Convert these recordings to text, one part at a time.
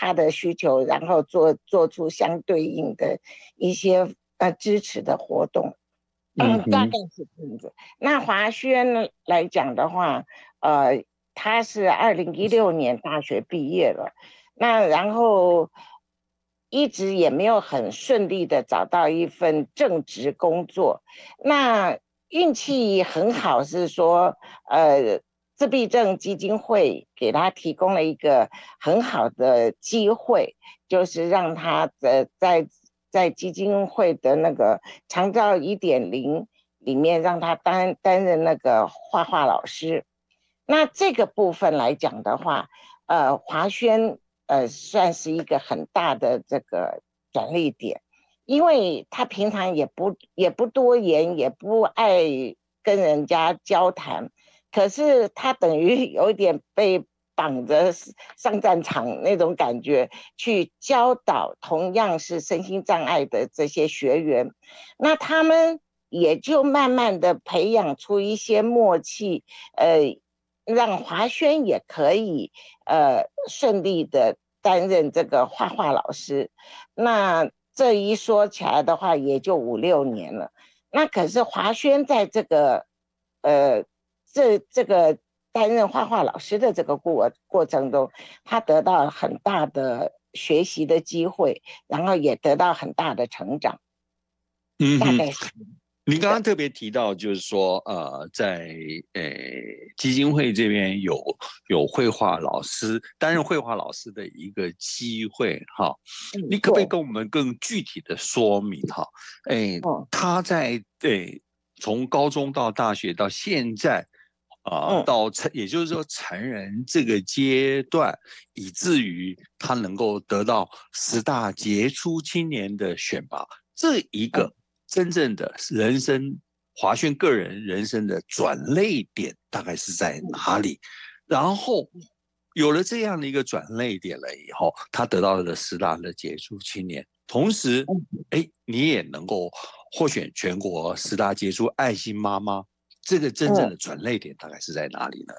他的需求，然后做出相对应的一些支持的活动。大概是这样子。那华轩呢来讲的话，他是2016年大学毕业了，那然后一直也没有很顺利的找到一份正职工作。那运气很好，是说自闭症基金会给他提供了一个很好的机会，就是让他在基金会的那个长照1.0里面，让他担任那个画画老师。那这个部分来讲的话，华轩算是一个很大的这个转捩点，因为他平常也不多言，也不爱跟人家交谈，可是他等于有一点被绑着上战场那种感觉，去教导同样是身心障碍的这些学员，那他们也就慢慢的培养出一些默契，让华轩也可以顺利的担任这个画画老师。那这一说起来的话，也就5、6年了。那可是华轩在呃这个担任画画老师的这个过程中，他得到很大的学习的机会，然后也得到很大的成长。大概是您刚刚特别提到，就是说，在基金会这边有绘画老师担任绘画老师的一个机会哈，你可不可以跟我们更具体的说明哈？他在从高中到大学到现在到也就是说成人这个阶段，以至于他能够得到10大杰出青年的选拔，这一个真正的人生华轩个人人生的转捩点大概是在哪里？然后有了这样的一个转捩点了以后，他得到了10大的杰出青年，同时，你也能够获选全国10大杰出爱心妈妈，这个真正的转捩点大概是在哪里呢？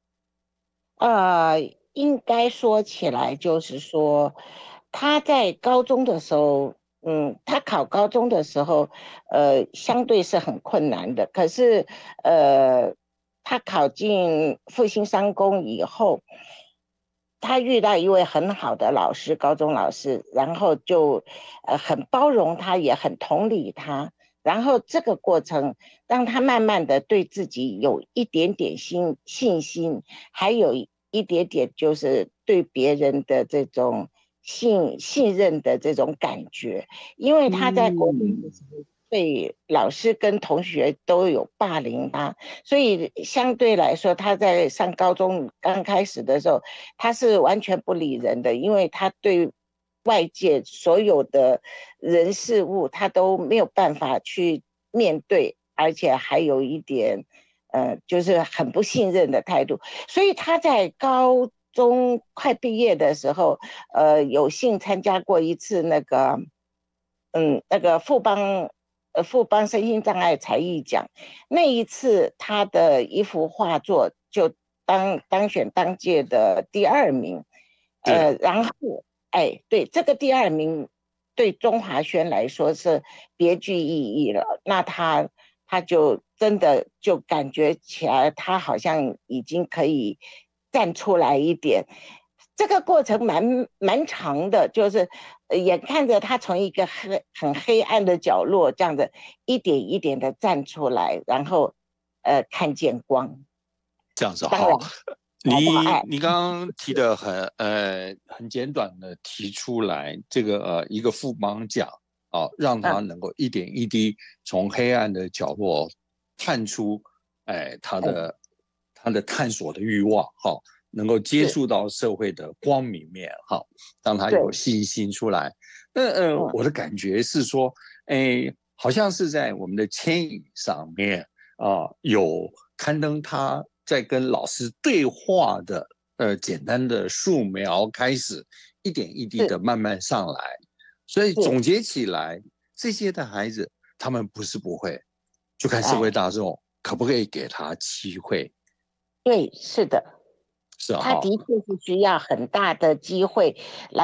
应该说起来，就是说他在高中的时候，他考高中的时候，相对是很困难的。可是，他考进复兴商工以后，他遇到一位很好的老师，高中老师，然后就很包容他，也很同理他。然后这个过程让他慢慢的对自己有一点点信心，还有一点点就是对别人的这种信任的这种感觉。因为他在国中的时候对老师跟同学都有霸凌他，所以相对来说他在上高中刚开始的时候，他是完全不理人的，因为他对外界所有的人事物他都没有办法去面对，而且还有一点就是很不信任的态度。所以他在高中快毕业的时候，有幸参加过一次那个富邦身心障碍才艺奖。那一次他的一幅画作就当选当届的第2名。然后对，这个第2名对钟华轩来说是别具意义了。那他就真的就感觉起来，他好像已经可以站出来一点。这个过程蛮长的，就是眼看着他从一个很黑暗的角落，这样子一点一点的站出来，然后看见光。 这样子好， 当然你刚刚提的很简短的提出来，这个一个富邦奖让他能够一点一滴从黑暗的角落探出，他的探索的欲望，能够接触到社会的光明面，让他有信心出来。那我的感觉是说，好像是在我们的牵引上面有刊登他在跟老师对话的简单的素描开始，一点一滴的慢慢上来。所以总结起来，这些的孩子他们不是不会，就看社会大众可不可以给他机会。 对，是的， 是啊， 他的确是需要很大的机会来